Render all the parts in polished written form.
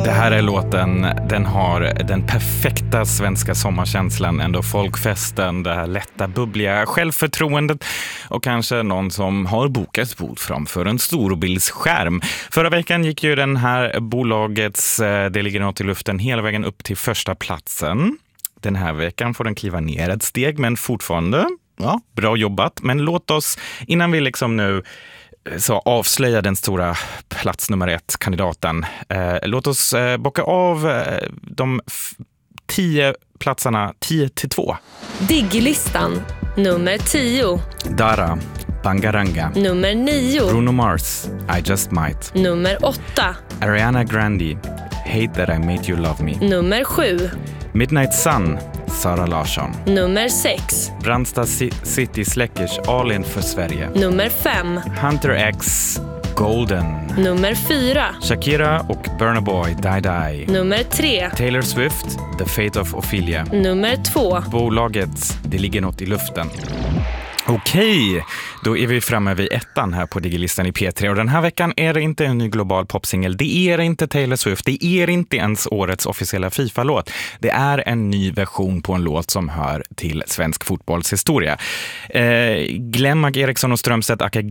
Det här är låten, den har den perfekta svenska sommarkänslan, ändå folkfesten, det här lätta, bubbliga självförtroendet och kanske någon som har bokat bord framför en storbildsskärm. Förra veckan gick ju den här bolagets Det ligger något i luften hela vägen upp till första platsen. Den här veckan får den kliva ner ett steg, men fortfarande, ja, bra jobbat. Men låt oss, innan vi liksom nu så avslöja den stora plats nummer 1 kandidaten. Låt oss bocka av de 10 platserna 10-2. Digglistan nummer 10. Dara, Bangaranga. Nummer 9. Bruno Mars, I Just Might. Nummer 8. Ariana Grande, Hate That I Made You Love Me. Nummer 7. Midnight Sun, Sara Larsson. Nummer 6. Brandsta City Släckers, All In för Sverige. Nummer 5. Hunter X, Golden. Nummer 4. Shakira och Burna Boy, Die Die. Nummer 3. Taylor Swift, The Fate of Ophelia. Nummer 2. Bolaget, Det ligger något i luften. Okej, då är vi framme vid 1:an här på Digilistan i P3 och den här veckan är det inte en ny global popsingel, det är inte Taylor Swift, det är inte ens årets officiella FIFA-låt. Det är en ny version på en låt som hör till svensk fotbollshistoria. Glenmark Eriksson och Strömstedt aka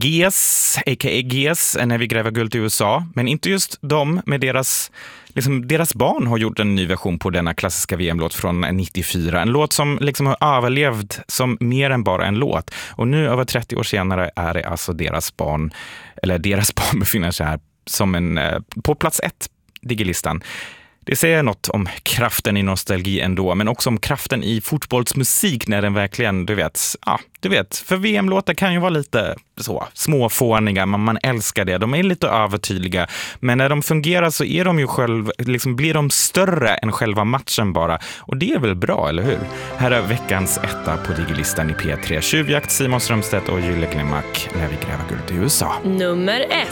GS, När vi gräver guld i USA, men inte just de med deras barn har gjort en ny version på denna klassiska VM-låt från 94. En låt som liksom har överlevt som mer än bara en låt. Och nu över 30 år senare är det alltså deras barn befinner sig här som på plats 1 Digilistan. Det säger något om kraften i nostalgi ändå, men också om kraften i fotbollsmusik när den verkligen, du vet, för VM-låtar kan ju vara lite så småfåniga, men man älskar det. De är lite övertydliga, men när de fungerar så är de ju blir de större än själva matchen bara. Och det är väl bra, eller hur? Här är veckans 1:a på Digilistan i P3. Tjuvjakt, Simon Strömstedt och Julle Glenmark, När vi gräver guld i USA. Nummer 1.